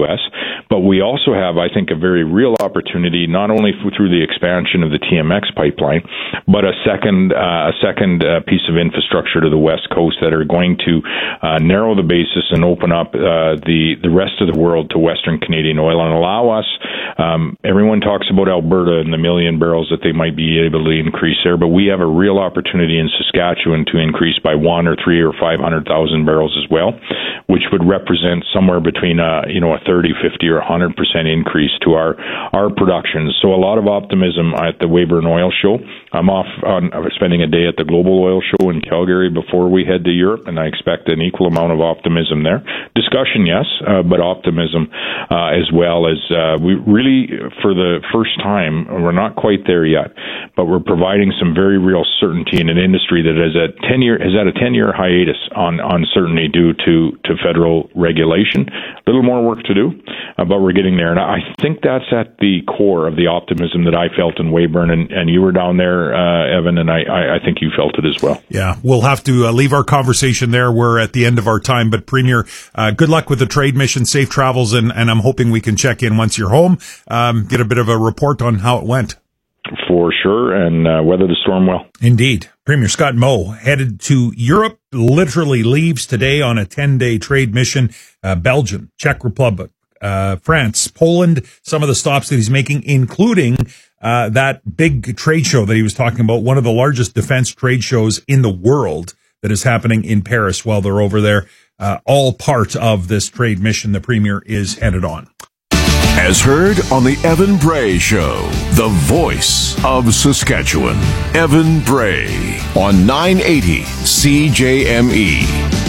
U.S., but we also have, I think, a very real opportunity, not only through the expansion of the TMX pipeline, but a second piece of infrastructure to the West Coast that are going to narrow the basis and open up the rest of the world to Western Canadian oil and allow us. Everyone talks about Alberta and the million barrels that they might be able to increase there, but we have a real opportunity in Saskatchewan to increase by 1 or 3 or 500,000 barrels as well, which would represent somewhere between a 30, 50, or 100% increase to our production. So a lot of optimism at the Weyburn Oil Show. I'm off spending a day at the Global Oil Show in Calgary before we head to Europe, and I expect an equal amount of optimism there. Discussion, yes, but optimism as well. As we really, for the first time, we're not quite there yet, but we're providing some very real certainty in an industry that has had a 10-year hiatus on uncertainty due to federal regulation. A little more work to do, but we're getting there. And I think that's at the core of the optimism that I felt in Weyburn, and you were down there, Evan, and I think you felt it as well. Yeah, we'll have to leave our conversation there. We're at the end of our time, but Premier, good luck with the trade mission, safe travels, and I'm hoping we can check in once you're home, get a bit of a report on how it went. For sure, and weather the storm well. Indeed. Premier Scott Moe headed to Europe, literally leaves today on a 10-day trade mission. Belgium, Czech Republic, France, Poland, some of the stops that he's making, including that big trade show that he was talking about, one of the largest defense trade shows in the world that is happening in Paris while they're over there. All part of this trade mission the Premier is headed on. As heard on the Evan Bray Show, the voice of Saskatchewan. Evan Bray on 980 CJME.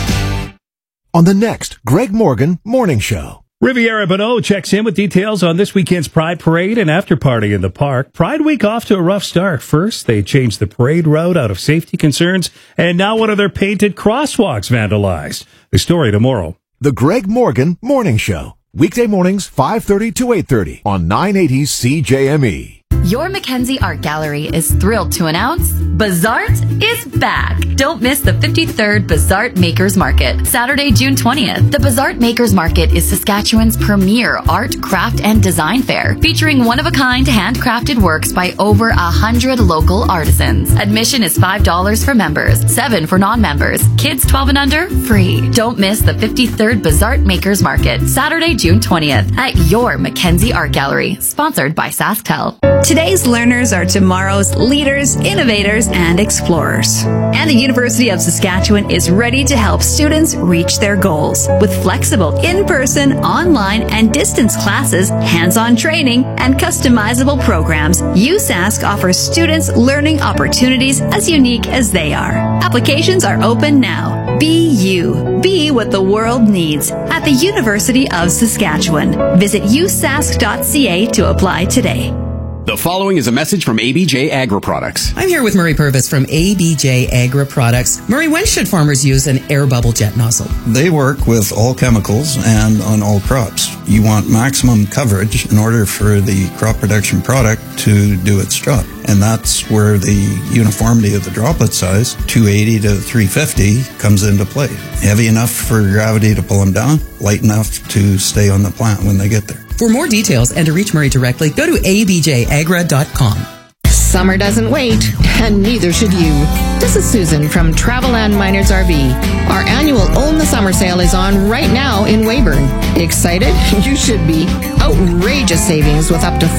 On the next Greg Morgan Morning Show. Riviera Bonneau checks in with details on this weekend's Pride Parade and after party in the park. Pride Week off to a rough start. First, they changed the parade route out of safety concerns, and now one of their painted crosswalks vandalized. The story tomorrow. The Greg Morgan Morning Show. Weekday mornings, 5:30 to 8:30 on 980 CJME. Your Mackenzie Art Gallery is thrilled to announce Bazaart is back. Don't miss the 53rd Bazaart Makers Market, Saturday, June 20th. The Bazaart Makers Market is Saskatchewan's premier art, craft, and design fair, featuring one-of-a-kind handcrafted works by over 100 local artisans. Admission is $5 for members, $7 for non-members. Kids 12 and under, free. Don't miss the 53rd Bazaart Makers Market, Saturday, June 20th at your Mackenzie Art Gallery, sponsored by SaskTel. Today's learners are tomorrow's leaders, innovators, and explorers. And the University of Saskatchewan is ready to help students reach their goals. With flexible in-person, online, and distance classes, hands-on training, and customizable programs, USask offers students learning opportunities as unique as they are. Applications are open now. Be you. Be what the world needs at the University of Saskatchewan. Visit usask.ca to apply today. The following is a message from ABJ Agri-Products. I'm here with Murray Purvis from ABJ Agri-Products. Murray, when should farmers use an air bubble jet nozzle? They work with all chemicals and on all crops. You want maximum coverage in order for the crop protection product to do its job. And that's where the uniformity of the droplet size, 280 to 350, comes into play. Heavy enough for gravity to pull them down, light enough to stay on the plant when they get there. For more details and to reach Murray directly, go to abjagra.com. Summer doesn't wait, and neither should you. This is Susan from Traveland Miners RV. Our annual Own the Summer sale is on right now in Weyburn. Excited? You should be. Outrageous savings with up to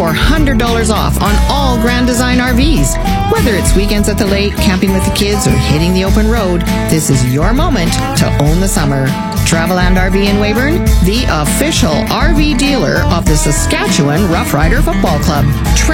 $3,400 off on all Grand Design RVs. Whether it's weekends at the lake, camping with the kids, or hitting the open road, this is your moment to own the summer. Traveland RV in Weyburn, the official RV dealer of the Saskatchewan Rough Rider Football Club.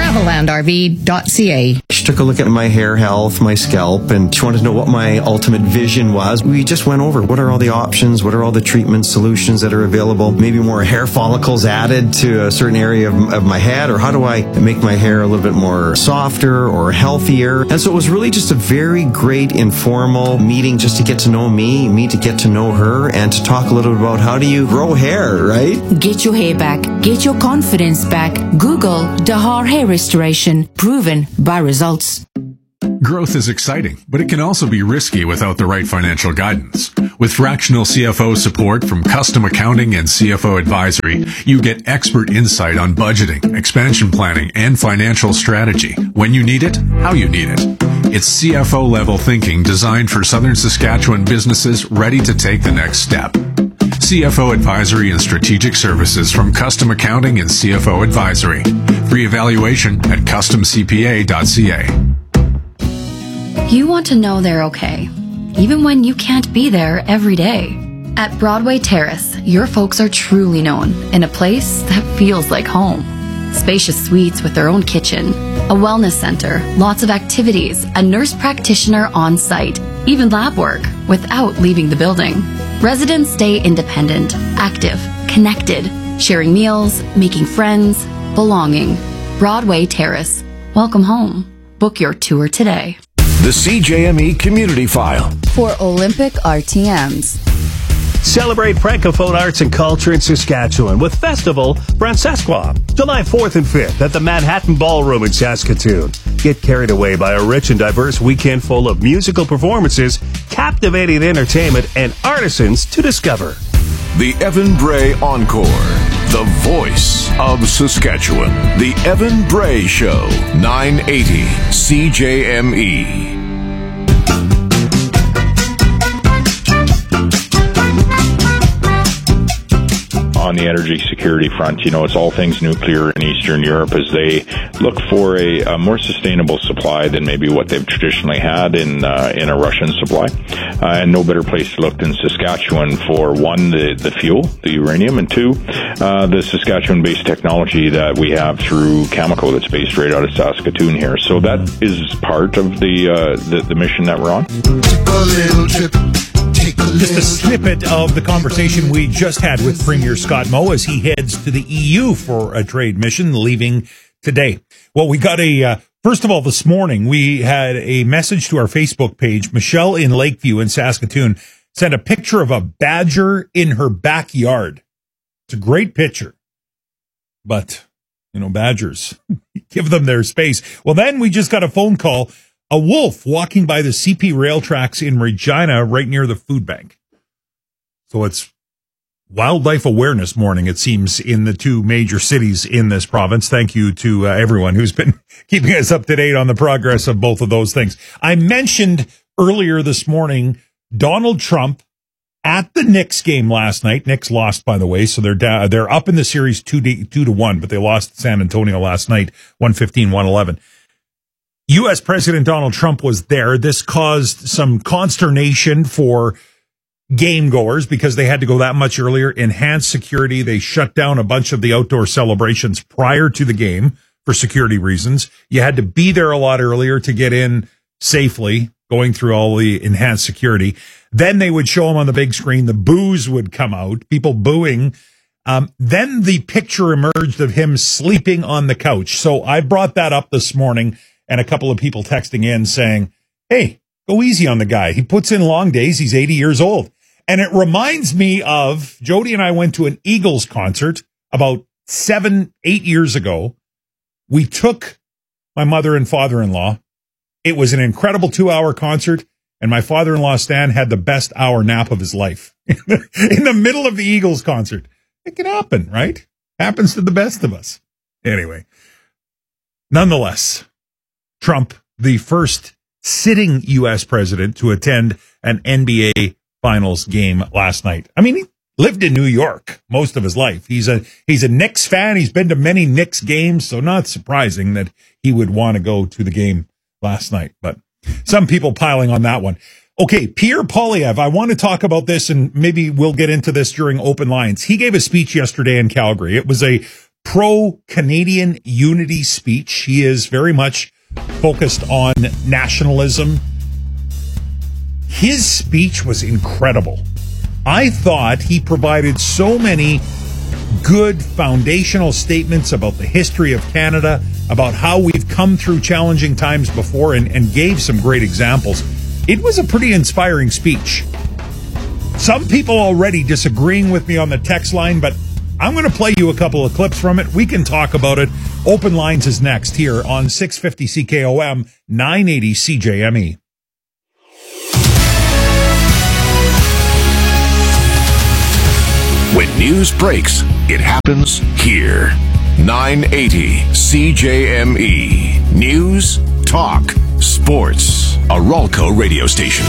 TravelandRV.ca. She took a look at my hair health, my scalp, and she wanted to know what my ultimate vision was. We just went over what are all the options, what are all the treatment solutions that are available, maybe more hair follicles added to a certain area of my head, or how do I make my hair a little bit more softer or healthier. And so it was really just a very great informal meeting just to get to know me to get to know her, and to talk a little bit about how do you grow hair, right? Get your hair back. Get your confidence back. Google Dahar Hair Restoration. Proven by results. Growth is exciting, but it can also be risky without the right financial guidance. With fractional CFO support from Custom Accounting and CFO Advisory, you get expert insight on budgeting, expansion planning, and financial strategy. When you need it, how you need it. It's CFO-level thinking designed for Southern Saskatchewan businesses ready to take the next step. CFO Advisory and Strategic Services from Custom Accounting and CFO Advisory. Free evaluation at customcpa.ca. You want to know they're okay, even when you can't be there every day. At Broadway Terrace, your folks are truly known in a place that feels like home. Spacious suites with their own kitchen, a wellness center, lots of activities, a nurse practitioner on site, even lab work without leaving the building. Residents stay independent, active, connected, sharing meals, making friends, belonging. Broadway Terrace. Welcome home. Book your tour today. The CJME Community File. For Olympic RTMs. Celebrate Francophone arts and culture in Saskatchewan with Festival Francescois, July 4th and 5th at the Manhattan Ballroom in Saskatoon. Get carried away by a rich and diverse weekend full of musical performances, captivating entertainment, and artisans to discover. The Evan Bray Encore, the voice of Saskatchewan. The Evan Bray Show, 980 CJME. On the energy security front, it's all things nuclear in Eastern Europe as they look for a more sustainable supply than maybe what they've traditionally had in a Russian supply. And no better place to look than Saskatchewan for, one, the fuel, the uranium, and two, the Saskatchewan-based technology that we have through Cameco that's based right out of Saskatoon here. So that is part of the mission that we're on. Just a snippet of the conversation we just had with Premier Scott Moe as he heads to the EU for a trade mission, leaving today. Well, we got first of all, this morning, we had a message to our Facebook page. Michelle in Lakeview in Saskatoon sent a picture of a badger in her backyard. It's a great picture. But, badgers, give them their space. Well, then we just got a phone call. A wolf walking by the CP rail tracks in Regina, right near the food bank. So it's Wildlife Awareness Morning, it seems, in the two major cities in this province. Thank you to everyone who's been keeping us up to date on the progress of both of those things. I mentioned earlier this morning Donald Trump at the Knicks game last night. Knicks lost, by the way, so they're up in the series 2-1, but they lost to San Antonio last night, 115-111. U.S. President Donald Trump was there. This caused some consternation for game goers because they had to go that much earlier. Enhanced security. They shut down a bunch of the outdoor celebrations prior to the game for security reasons. You had to be there a lot earlier to get in safely, going through all the enhanced security. Then they would show them on the big screen. The boos would come out, people booing. Then the picture emerged of him sleeping on the couch. So I brought that up this morning. And a couple of people texting in saying, hey, go easy on the guy. He puts in long days. He's 80 years old. And it reminds me of Jody and I went to an Eagles concert about 7-8 years ago. We took my mother and father-in-law. It was an incredible 2-hour concert. And my father-in-law, Stan, had the best hour nap of his life in the middle of the Eagles concert. It can happen, right? Happens to the best of us. Anyway, nonetheless, Trump, the first sitting U.S. president to attend an NBA Finals game last night. I mean, he lived in New York most of his life. He's a Knicks fan. He's been to many Knicks games, so not surprising that he would want to go to the game last night. But some people piling on that one. Okay, Pierre Poilievre, I want to talk about this, and maybe we'll get into this during Open Lines. He gave a speech yesterday in Calgary. It was a pro-Canadian unity speech. He is very much focused on nationalism. His speech was incredible. I thought he provided so many good foundational statements about the history of Canada, about how we've come through challenging times before, and gave some great examples. It was a pretty inspiring speech. Some people already disagreeing with me on the text line, but I'm going to play you a couple of clips from it. We can talk about it. Open Lines is next here on 650 CKOM, 980 CJME. When news breaks, it happens here. 980 CJME. News, talk, sports. A Ralco radio station.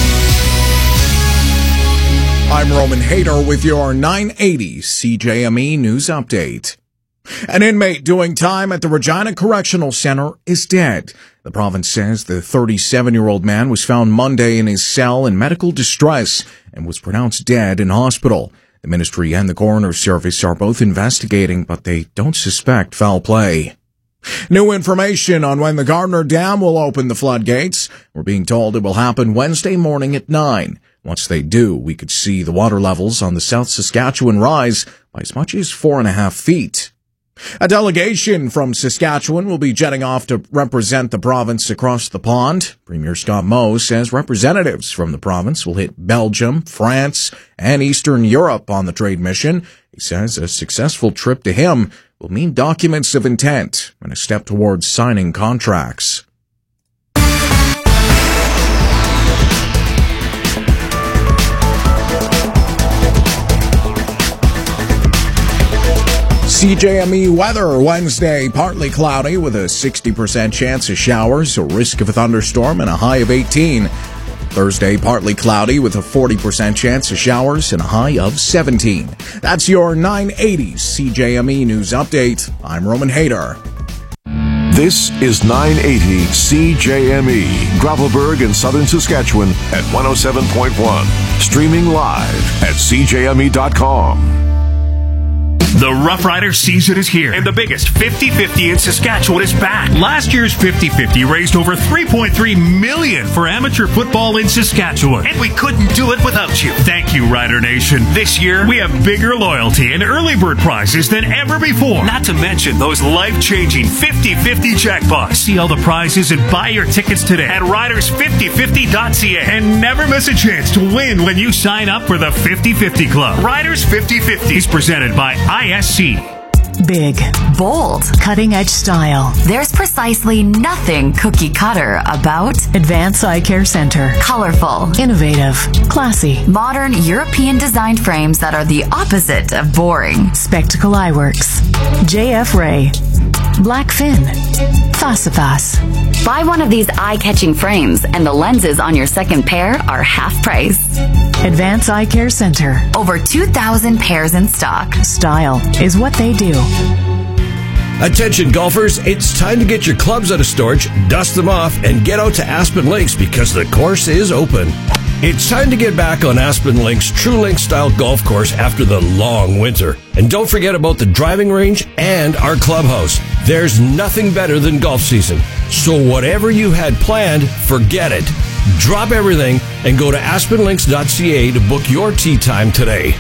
I'm Roman Hader with your 980 CJME News Update. An inmate doing time at the Regina Correctional Center is dead. The province says the 37-year-old man was found Monday in his cell in medical distress and was pronounced dead in hospital. The ministry and the coroner's service are both investigating, but they don't suspect foul play. New information on when the Gardner Dam will open the floodgates. We're being told it will happen Wednesday morning at 9. Once they do, we could see the water levels on the South Saskatchewan rise by as much as 4.5 feet. A delegation from Saskatchewan will be jetting off to represent the province across the pond. Premier Scott Moe says representatives from the province will hit Belgium, France, and Eastern Europe on the trade mission. He says a successful trip to him will mean documents of intent and a step towards signing contracts. CJME weather Wednesday, partly cloudy with a 60% chance of showers, a risk of a thunderstorm, and a high of 18. Thursday, partly cloudy with a 40% chance of showers and a high of 17. That's your 980 CJME News Update. I'm Roman Hader. This is 980 CJME, Gravelburg in southern Saskatchewan at 107.1. Streaming live at CJME.com. The Rough Rider season is here, and the biggest 50-50 in Saskatchewan is back. Last year's 50-50 raised over $3.3 million for amateur football in Saskatchewan, and we couldn't do it without you. Thank you, Rider Nation. This year, we have bigger loyalty and early bird prizes than ever before, not to mention those life-changing 50-50 jackpots. See all the prizes and buy your tickets today at riders5050.ca, and never miss a chance to win when you sign up for the 50-50 Club. Riders 50-50 is presented by ISC. Big, bold, cutting-edge style. There's precisely nothing cookie-cutter about Advanced Eye Care Center. Colorful, innovative, classy, modern European-designed frames that are the opposite of boring. Spectacle Eyeworks, JF Ray, Blackfin, Fasifas. Buy one of these eye-catching frames and the lenses on your second pair are half price. Advanced Eye Care Center. Over 2,000 pairs in stock. Style is what they do. Attention golfers, it's time to get your clubs out of storage, dust them off, and get out to Aspen Links because the course is open. It's time to get back on Aspen Links' True Link style golf course after the long winter. And don't forget about the driving range and our clubhouse. There's nothing better than golf season. So whatever you had planned, forget it. Drop everything and go to aspenlinks.ca to book your tee time today.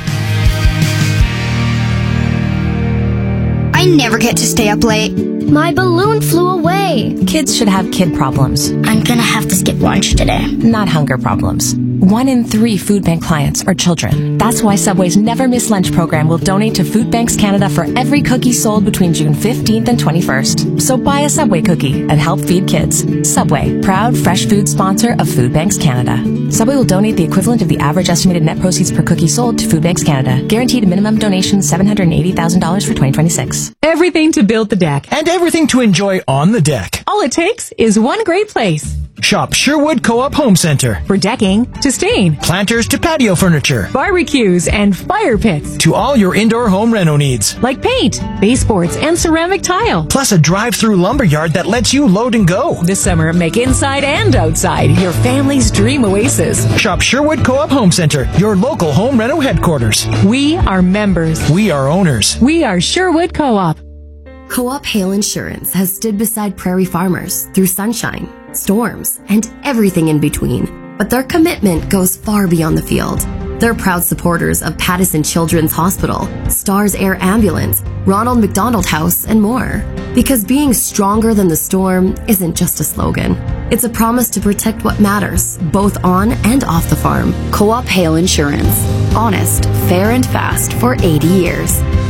I never get to stay up late. My balloon flew away. Kids should have kid problems. I'm gonna have to skip lunch today. Not hunger problems. 1 in 3 food bank clients are children. That's why Subway's Never Miss Lunch program will donate to Food Banks Canada for every cookie sold between June 15th and 21st. So buy a Subway cookie and help feed kids. Subway, proud fresh food sponsor of Food Banks Canada. Subway will donate the equivalent of the average estimated net proceeds per cookie sold to Food Banks Canada. Guaranteed minimum donation $780,000 for 2026. Everything to build the deck. And everything to enjoy on the deck. All it takes is one great place. Shop Sherwood Co-op Home Center. For decking to stain, planters to patio furniture, barbecues and fire pits, to all your indoor home reno needs, like paint, baseboards, and ceramic tile. Plus a drive-through lumberyard that lets you load and go. This summer, make inside and outside your family's dream oasis. Shop Sherwood Co-op Home Center, your local home reno headquarters. We are members. We are owners. We are Sherwood Co-op. Co-op Hail Insurance has stood beside prairie farmers through sunshine, storms, and everything in between. But their commitment goes far beyond the field. They're proud supporters of Pattison Children's Hospital, Stars Air Ambulance, Ronald McDonald House, and more. Because being stronger than the storm isn't just a slogan. It's a promise to protect what matters, both on and off the farm. Co-op Hail Insurance. Honest, fair, and fast for 80 years.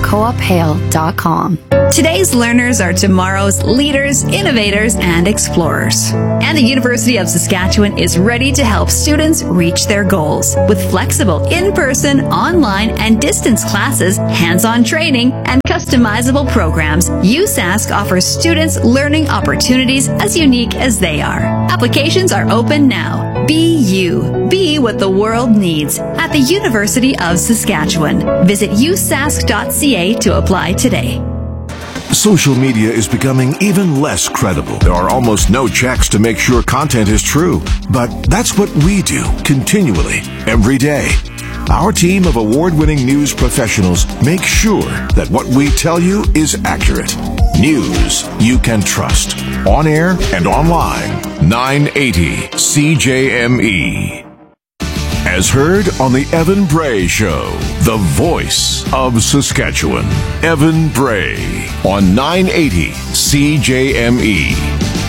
coophale.com. Today's learners are tomorrow's leaders, innovators, and explorers. And the University of Saskatchewan is ready to help students reach their goals. With flexible in-person, online, and distance classes, hands-on training, and customizable programs, USask offers students learning opportunities as unique as they are. Applications are open now. Be you. Be what the world needs at the University of Saskatchewan. Visit usask.ca to apply today. Social media is becoming even less credible. There are almost no checks to make sure content is true. But that's what we do continually, every day. Our team of award-winning news professionals make sure that what we tell you is accurate. News you can trust. On air and online. 980 CJME. As heard on the Evan Bray Show, the voice of Saskatchewan. Evan Bray on 980 CJME.